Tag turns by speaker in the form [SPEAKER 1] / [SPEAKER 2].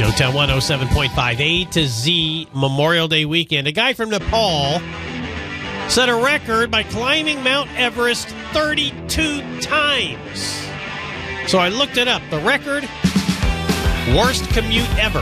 [SPEAKER 1] Joetown 107.5 A to Z Memorial Day weekend. A guy from Nepal set a record by climbing Mount Everest 32 times. So I looked it up. The record, worst commute ever.